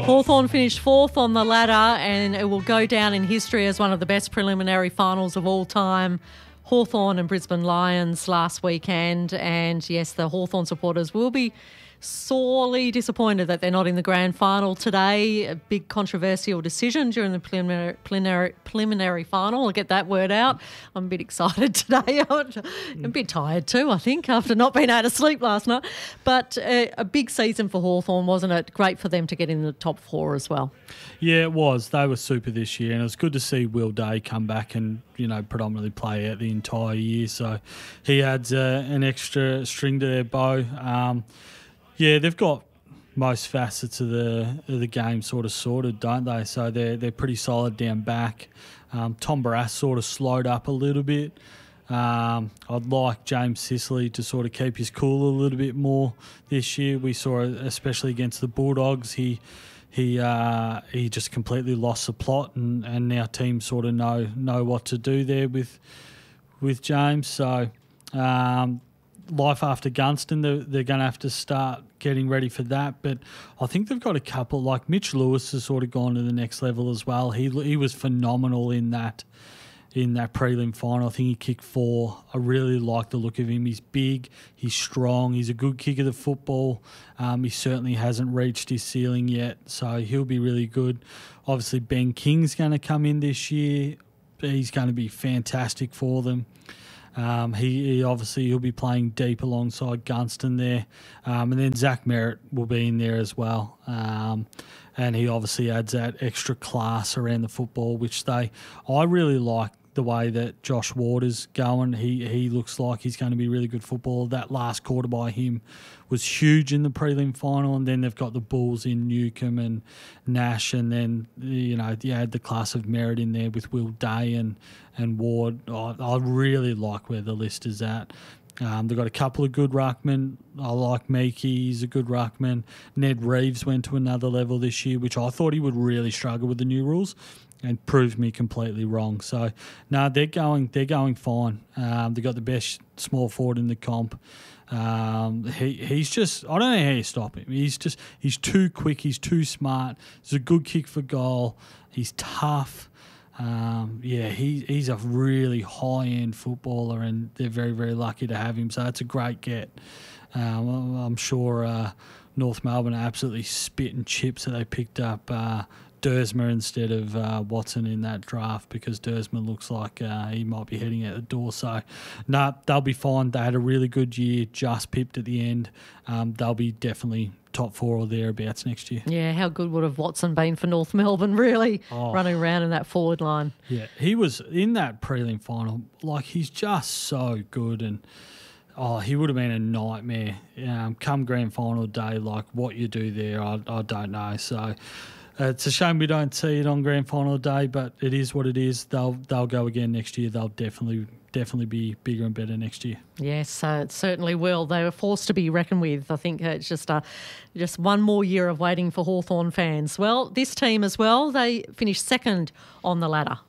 Hawthorn finished fourth on the ladder, and it will go down in history as one of the best preliminary finals of all time. Hawthorn and Brisbane Lions last weekend, and yes, the Hawthorn supporters will be sorely disappointed that they're not in the grand final today. A big controversial decision during the preliminary final. I'll get that word out. I'm a bit excited today. I'm a bit tired too, I think, after not being able to sleep last night. But a big season for Hawthorn, wasn't it? Great for them to get in the top four as well. Yeah, it was. They were super this year, and it was good to see Will Day come back and, predominantly play out the entire year. So he adds an extra string to their bow. Yeah, they've got most facets of the game sort of sorted, don't they? So they're pretty solid down back. Tom Barrass sort of slowed up a little bit. I'd like James Sicily to sort of keep his cool a little bit more this year. We saw, especially against the Bulldogs, he just completely lost the plot, and now teams sort of know what to do there with James. So life after Gunston, they're going to have to start getting ready for that. But I think they've got a couple, like Mitch Lewis has sort of gone to the next level as well. He was phenomenal in that prelim final. I think he kicked 4. I really like the look of him. He's big, he's strong, he's a good kicker of the football. He certainly hasn't reached his ceiling yet, so he'll be really good. Obviously, Ben King's going to come in this year. He's going to be fantastic for them. He'll be playing deep alongside Gunston there. And then Zach Merritt will be in there as well. And he obviously adds that extra class around the football, which I really like the way that Josh Ward is going. He looks like he's going to be a really good footballer. That last quarter by him was huge in the prelim final, and then they've got the Bulls in Newcombe and Nash, and then you add the class of Merritt in there with Will Day and Ward. I really like where the list is at. They've got a couple of good ruckmen. I like Meekie, he's a good ruckman. Ned Reeves went to another level this year, which I thought he would really struggle with the new rules, and proved me completely wrong. So, no, they're going fine. They've got the best small forward in the comp. He's just, I don't know how you stop him. He's too quick. He's too smart. He's a good kick for goal. He's tough. He's a really high-end footballer, and they're very, very lucky to have him. So it's a great get. I'm sure North Melbourne are absolutely spitting chips that they picked up Dersma instead of Watson in that draft, because Dersma looks like he might be heading out the door. So, no, they'll be fine. They had a really good year, just pipped at the end. They'll be definitely top 4 or thereabouts next year. Yeah, how good would have Watson been for North Melbourne, really, running around in that forward line? Yeah, he was in that prelim final. Like, he's just so good, and he would have been a nightmare. Come grand final day, like what you do there, I don't know. So it's a shame we don't see it on grand final day, but it is what it is. They'll go again next year. They'll definitely be bigger and better next year. Yes, it certainly will. They were forced to be reckoned with. I think it's just one more year of waiting for Hawthorn fans. Well, this team as well, they finished second on the ladder.